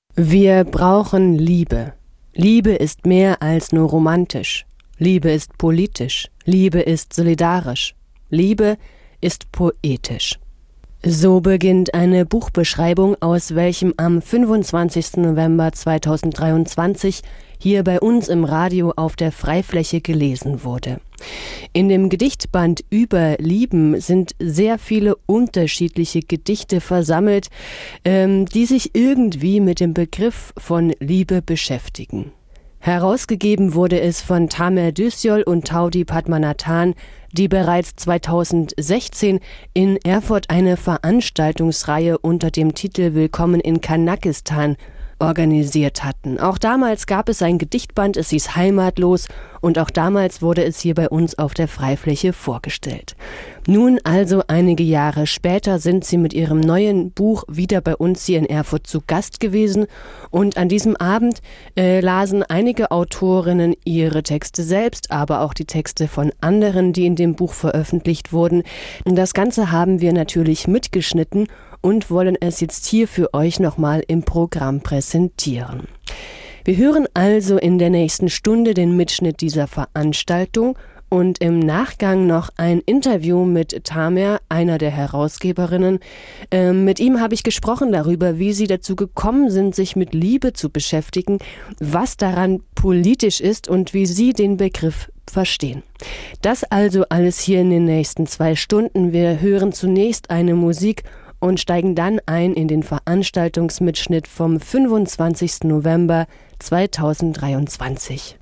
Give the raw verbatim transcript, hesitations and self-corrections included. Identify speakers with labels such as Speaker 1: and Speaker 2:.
Speaker 1: Wir brauchen Liebe. Liebe ist mehr als nur romantisch. Liebe ist politisch. Liebe ist solidarisch. Liebe ist poetisch. So beginnt eine Buchbeschreibung, aus welchem am fünfundzwanzigsten November zweitausenddreiundzwanzig hier bei uns im Radio auf der Freifläche gelesen wurde. In dem Gedichtband Über Lieben sind sehr viele unterschiedliche Gedichte versammelt, ähm, die sich irgendwie mit dem Begriff von Liebe beschäftigen. Herausgegeben wurde es von Tamer Düsjol und Taudi Padmanathan, die bereits zweitausendsechzehn in Erfurt eine Veranstaltungsreihe unter dem Titel Willkommen in Kanakistan organisiert hatten. Auch damals gab es ein Gedichtband, es hieß Heimatlos, und auch damals wurde es hier bei uns auf der Freifläche vorgestellt. Nun also einige Jahre später sind sie mit ihrem neuen Buch wieder bei uns hier in Erfurt zu Gast gewesen, und an diesem Abend äh, lasen einige Autorinnen ihre Texte selbst, aber auch die Texte von anderen, die in dem Buch veröffentlicht wurden. Das Ganze haben wir natürlich mitgeschnitten und wollen es jetzt hier für euch nochmal im Programm präsentieren. Wir hören also in der nächsten Stunde den Mitschnitt dieser Veranstaltung und im Nachgang noch ein Interview mit Tamer, einer der Herausgeberinnen. Ähm, mit ihm habe ich gesprochen darüber, wie sie dazu gekommen sind, sich mit Liebe zu beschäftigen, was daran politisch ist und wie sie den Begriff verstehen. Das also alles hier in den nächsten zwei Stunden. Wir hören zunächst eine Musik und steigen dann ein in den Veranstaltungsmitschnitt vom fünfundzwanzigsten November zweitausenddreiundzwanzig.